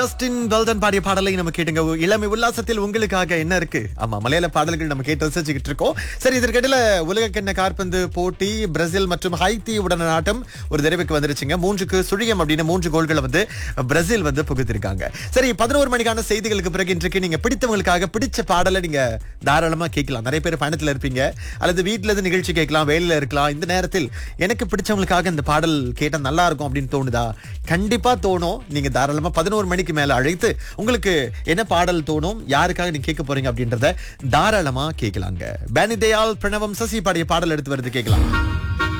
Justin well done பாடிய பாடலை நம்ம கேட்டுங்க. இளமை உல்லாசத்தில் உங்களுக்காக என்ன இருக்கு? ஆமா, மலையாள பாடல்கள் நம்ம கேட்டு ரசிச்சுக்கிட்டு இருக்கோம். சரி, இதற்கிடையில உலகக்கிண்ண காற்பந்து போட்டி பிரேசில் மற்றும் ஹைத்தி உடனான ஆட்டம் ஒரு தடவைக்கு வந்துருச்சுங்க. 3-0 அப்படின்னு 3 கோல்களை வந்து பிரேசில் வந்து புகுத்திருக்காங்க. சரி, 11 மணிக்கான செய்திகளுக்கு பிறகு இன்றைக்கு நீங்க பிடித்தவங்களுக்காக பிடிச்ச பாடலை நீங்க தாராளமா கேட்கலாம். நிறைய பேர் பயணத்துல இருப்பீங்க, அல்லது வீட்டுல இருந்து நிகழ்ச்சி கேட்கலாம், வேலையில இருக்கலாம். இந்த நேரத்தில் எனக்கு பிடிச்சவங்களுக்காக இந்த பாடல் கேட்டா நல்லா இருக்கும் அப்படின்னு தோணுதா? கண்டிப்பா தோணும். நீங்க தாராளமா 11 மணிக்கு மேல அழைத்து உங்களுக்கு என்ன பாடல் தோணும், யாருக்காக நீங்க கேட்க போறீங்க அப்படின்றத தாராளமா கேட்கலாங்க. பேனி தயாள், பிரணவம், சசி பாடிய பாடல் எடுத்து வருது, கேட்கலாம்.